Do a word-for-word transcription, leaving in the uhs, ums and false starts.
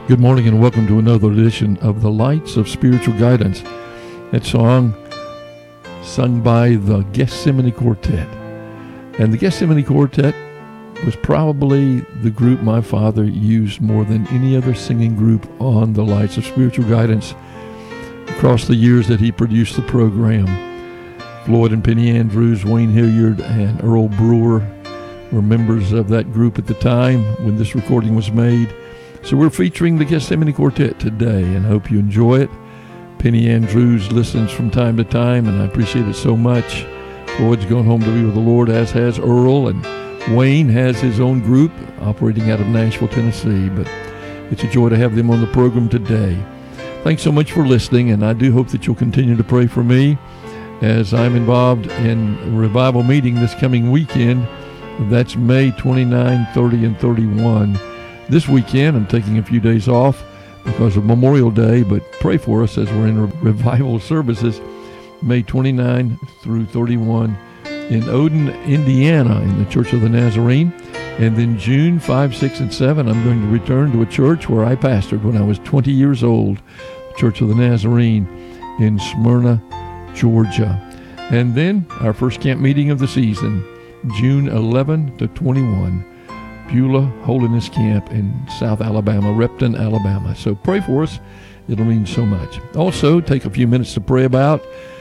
Good morning and welcome to another edition of The Lights of Spiritual Guidance. That song sung by the Gethsemane Quartet. And the Gethsemane Quartet was probably the group my father used more than any other singing group on The Lights of Spiritual Guidance across the years that he produced the program. Floyd and Penny Andrews, Wayne Hilliard, and Earl Brewer were members of that group at the time when this recording was made. So we're featuring the Gethsemane Quartet today, and I hope you enjoy it. Penny Andrews listens from time to time, and I appreciate it so much. Floyd's gone home to be with the Lord, as has Earl, and Wayne has his own group operating out of Nashville, Tennessee. But it's a joy to have them on the program today. Thanks so much for listening, and I do hope that you'll continue to pray for me as I'm involved in a revival meeting this coming weekend. That's May twenty-ninth, thirty, and thirty-first. This weekend, I'm taking a few days off because of Memorial Day, but pray for us as we're in revival services May twenty-ninth through thirty-first in Odin, Indiana, in the Church of the Nazarene. And then June fifth, sixth, and seventh, I'm going to return to a church where I pastored when I was twenty years old, the Church of the Nazarene in Smyrna, Georgia. And then our first camp meeting of the season, June eleventh to twenty-first. Beulah Holiness Camp in South Alabama, Repton, Alabama. So pray for us. It'll mean so much. Also, take a few minutes to pray about